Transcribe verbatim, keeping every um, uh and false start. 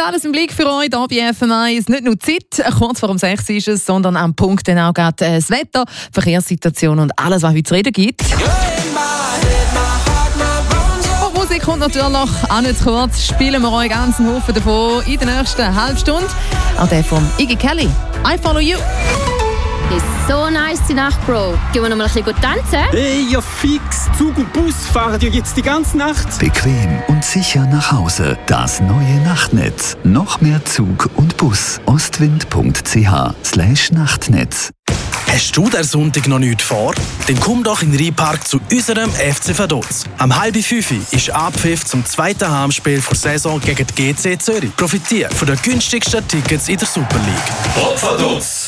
alles im Blick für euch hier bei F M eins. Nicht nur die Zeit, kurz vor um sechs ist es, sondern am Punkt dann auch gerade das Wetter, Verkehrssituation und alles, was heute zu reden gibt. Und Musik kommt natürlich auch nicht zu kurz. Spielen wir euch ganz einen Haufen davon in der nächsten halben Stunde. Auch der von Iggy Kelly. I Follow You. Ist so nice die Nacht, Bro. Gehen wir noch mal ein bisschen tanzen? Hey, ja fix. Zug und Bus fahren ja jetzt die ganze Nacht. Bequem und sicher nach Hause. Das neue Nachtnetz. Noch mehr Zug und Bus. ostwind punkt c h slash Nachtnetz. Hast du den Sonntag noch nichts vor? Dann komm doch in den Rheinpark zu unserem F C Vaduz. Am halb fünf ist Abpfiff zum zweiten Heimspiel der Saison gegen die G C Zürich. Profitiere von den günstigsten Tickets in der Super League. Top Vaduz!